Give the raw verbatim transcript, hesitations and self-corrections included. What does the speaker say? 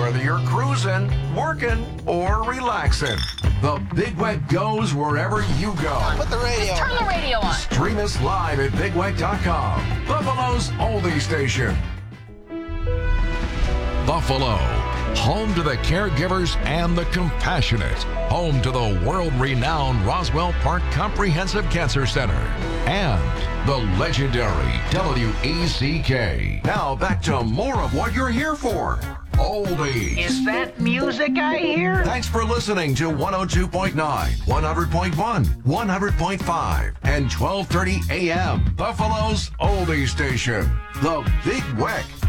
whether you're cruising, working, or relaxing. The Big Weck goes wherever you go. Put the radio Turn the radio on. Stream us live at big weck dot com, Buffalo's oldie station. Buffalo, home to the caregivers and the compassionate, home to the world-renowned Roswell Park Comprehensive Cancer Center, and the legendary W E C K. Now back to more of what you're here for. Oldies. Is that music I hear? Thanks for listening to one oh two point nine, one hundred point one, one hundred point five, and twelve thirty a m. Buffalo's oldie station, The Big Weck.